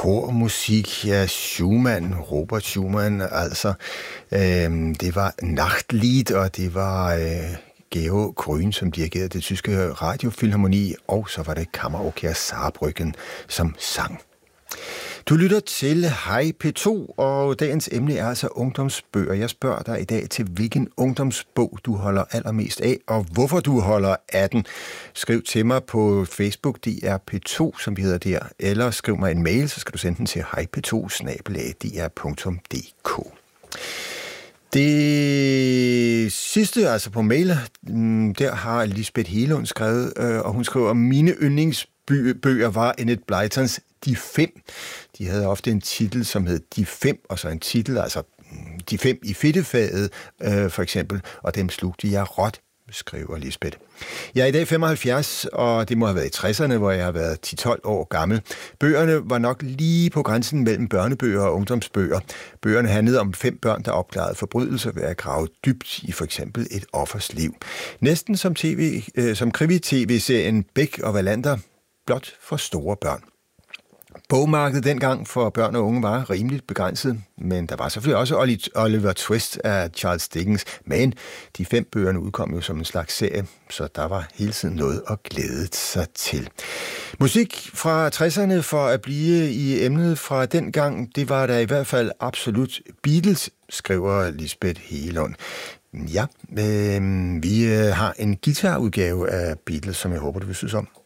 kormusik af Schumann, Robert Schumann, altså. Det var Nachtlied, og det var Georg Grün, som dirigerede det tyske radiofilharmoni, og så var det Kammerorkester Saarbrücken, som sang. Du lytter til Hej P2, og dagens emne er altså ungdomsbøger. Jeg spørger dig i dag til, hvilken ungdomsbog du holder allermest af, og hvorfor du holder af den. Skriv til mig på Facebook, DR P2, som vi hedder der, eller skriv mig en mail, så skal du sende den til hejp2@dr.dk. Det sidste, altså på mail, der har Lisbeth Helund skrevet, og hun skriver, mine yndlingsbøger var Enid Blytons De 5. De havde ofte en titel, som hed De 5, og så en titel, altså De 5 i fedtefaget, for eksempel, og dem slugte jeg råt, skriver Lisbeth. Jeg er i dag 75, og det må have været i 60'erne, hvor jeg har været 10-12 år gammel. Bøgerne var nok lige på grænsen mellem børnebøger og ungdomsbøger. Bøgerne handlede om 5 børn, der opklarede forbrydelser ved at grave dybt i for eksempel et offers liv. Næsten som krimi-tv-serien Bæk og Wallander, blot for store børn. Bogmarkedet dengang for børn og unge var rimeligt begrænset, men der var selvfølgelig også Oliver Twist af Charles Dickens, men de 5 bøgerne udkom jo som en slags serie, så der var hele tiden noget at glæde sig til. Musik fra 60'erne for at blive i emnet fra dengang, det var der i hvert fald absolut Beatles, skriver Lisbeth Helund. Ja, vi har en guitarudgave af Beatles, som jeg håber, du vil synes om.